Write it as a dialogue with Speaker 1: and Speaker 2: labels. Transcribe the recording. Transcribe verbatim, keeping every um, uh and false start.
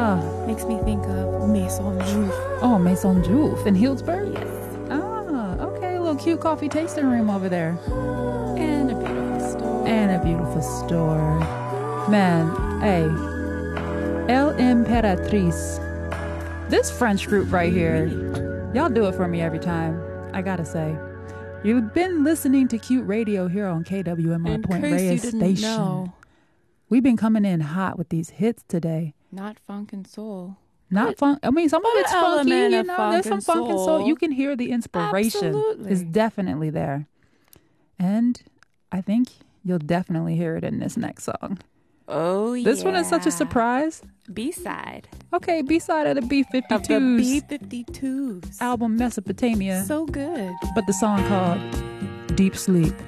Speaker 1: Oh.
Speaker 2: Makes me think of Maison Juif.
Speaker 1: Oh, Maison Juif in Healdsburg?
Speaker 2: Yes.
Speaker 1: Ah, okay. A little cute coffee tasting room over there.
Speaker 2: And a beautiful store.
Speaker 1: And a beautiful store. Man, hey. El Imperatrice. This French group right here. Y'all do it for me every time. I gotta say. You've been listening to Cute Radio here on K W M R Point Reyes Station.
Speaker 2: Know.
Speaker 1: We've been coming in hot with these hits today.
Speaker 2: Not funk and soul.
Speaker 1: Not fun. I mean, some of it's funky, you know. There's some funk and soul. You can hear the inspiration
Speaker 2: Absolutely.
Speaker 1: is definitely there, and I think you'll definitely hear it in this next song.
Speaker 2: Oh yeah.
Speaker 1: This one is such a surprise.
Speaker 2: B-side.
Speaker 1: Okay, B-side of the B fifty-twos.
Speaker 2: Of the B fifty-twos.
Speaker 1: Album Mesopotamia.
Speaker 2: So good.
Speaker 1: But the song called Deep Sleep.